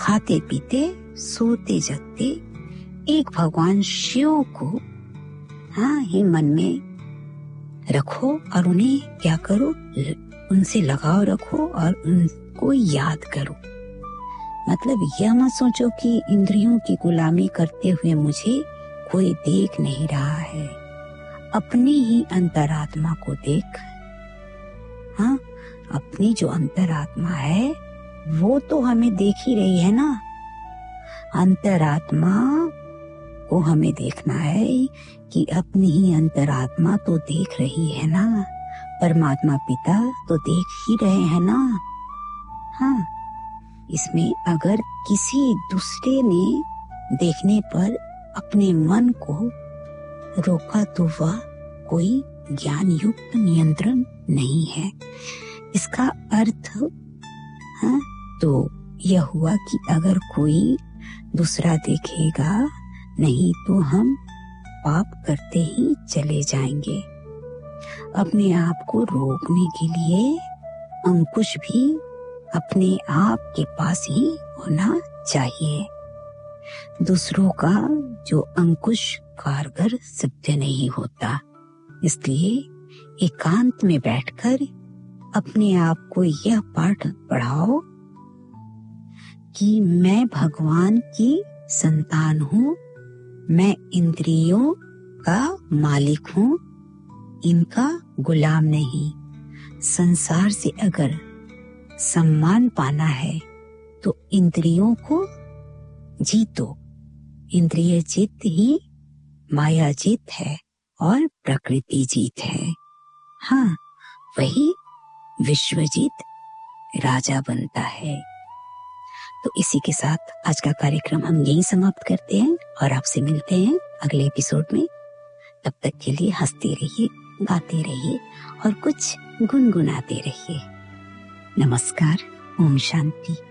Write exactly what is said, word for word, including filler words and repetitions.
खाते पीते सोते जगते एक भगवान शिव को हाँ ही मन में रखो और उन्हें क्या करो, उनसे लगाव रखो और उनको याद करो। मतलब यह मत सोचो कि इंद्रियों की गुलामी करते हुए मुझे कोई देख नहीं रहा है। अपनी ही अंतरात्मा को देख। हाँ, अपनी जो अंतरात्मा है वो तो हमें देख ही रही है ना। अंतरात्मा को हमें देखना है कि अपनी ही अंतरात्मा तो देख रही है ना। परमात्मा पिता तो देख ही रहे हैं ना। हाँ, इसमें अगर किसी दूसरे ने देखने पर अपने मन को रोका तो वह कोई ज्ञान युक्त नियंत्रण नहीं है। इसका अर्थ हाँ, तो यह हुआ कि अगर कोई दूसरा देखेगा नहीं तो हम पाप करते ही चले जाएंगे। अपने आप को रोकने के लिए अंकुश भी अपने आप के पास ही होना चाहिए। दूसरों का जो अंकुश कारगर सिद्ध नहीं होता, इसलिए एकांत में बैठकर अपने आप को यह पाठ पढ़ाओ कि मैं भगवान की संतान हूँ, मैं इंद्रियों का मालिक हूँ, इनका गुलाम नहीं। संसार से अगर सम्मान पाना है तो इंद्रियों को जीतो। इंद्रिय जीत ही माया जीत है और प्रकृति जीत है। हाँ, वही विश्वजीत राजा बनता है। तो इसी के साथ आज का कार्यक्रम हम यहीं समाप्त करते हैं और आपसे मिलते हैं अगले एपिसोड में। तब तक के लिए हंसते रहिए, गाते रहिए और कुछ गुनगुनाते रहिए। नमस्कार, ओम शांति।